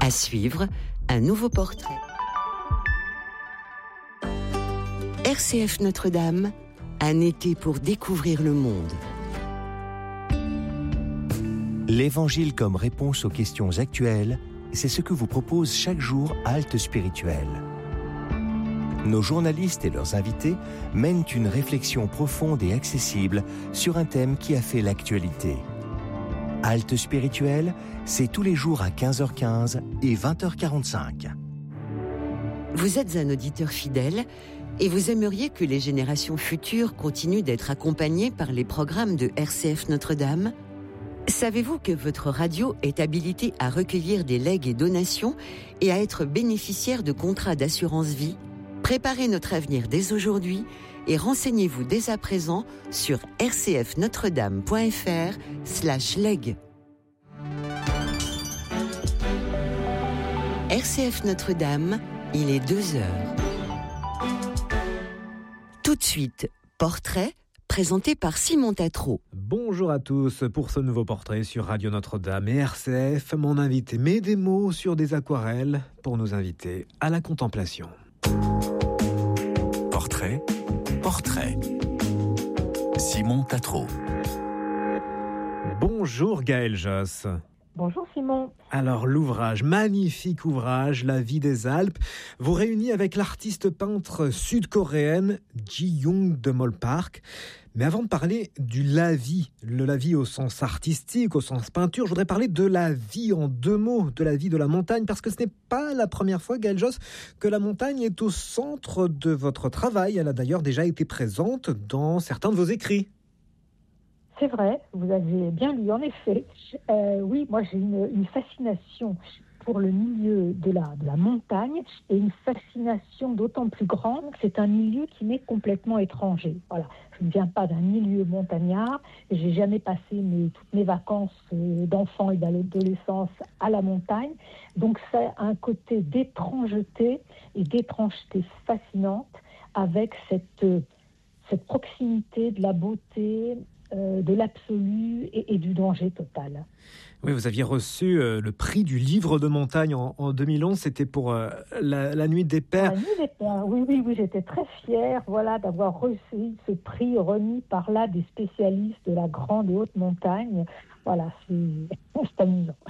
À suivre, un nouveau portrait. RCF Notre-Dame, un été pour découvrir le monde. L'Évangile comme réponse aux questions actuelles, c'est ce que vous propose chaque jour Halte Spirituelle. Nos journalistes et leurs invités mènent une réflexion profonde et accessible sur un thème qui a fait l'actualité. Halte Spirituelle, c'est tous les jours à 15h15 et 20h45. Vous êtes un auditeur fidèle et vous aimeriez que les générations futures continuent d'être accompagnées par les programmes de RCF Notre-Dame ? Savez-vous que votre radio est habilitée à recueillir des legs et donations et à être bénéficiaire de contrats d'assurance vie ? Préparez notre avenir dès aujourd'hui et renseignez-vous dès à présent sur rcfnotredame.fr/leg. RCF Notre-Dame, il est 2h. Tout de suite, portrait présenté par Simon Tatro. Bonjour à tous pour ce nouveau portrait sur Radio Notre-Dame et RCF. Mon invité met des mots sur des aquarelles pour nous inviter à la contemplation. Portrait. Simon Tatro. Bonjour Gaëlle Josse. Bonjour Simon. Alors l'ouvrage, magnifique ouvrage, La vie des Alpes, vous réunit avec l'artiste peintre sud-coréenne Ji-young de Molpark. Mais avant de parler du lavis, le lavis au sens artistique, au sens peinture, je voudrais parler de la vie en deux mots, de la vie de la montagne, parce que ce n'est pas la première fois, Gaëlle Josse, que la montagne est au centre de votre travail. Elle a d'ailleurs déjà été présente dans certains de vos écrits. C'est vrai, vous avez bien lu, en effet. Oui, moi j'ai une fascination pour le milieu de la montagne et une fascination d'autant plus grande que c'est un milieu qui m'est complètement étranger. Voilà, je ne viens pas d'un milieu montagnard, j'ai jamais passé toutes mes vacances d'enfant et d'adolescence à la montagne, donc c'est un côté d'étrangeté et d'étrangeté fascinante avec cette proximité de la beauté, de l'absolu et du danger total. Oui, vous aviez reçu le prix du livre de montagne en 2011, c'était pour la Nuit des Pères. La Nuit des Pères, oui, j'étais très fière d'avoir reçu ce prix remis par là des spécialistes de la grande et haute montagne. Voilà, c'est amusant.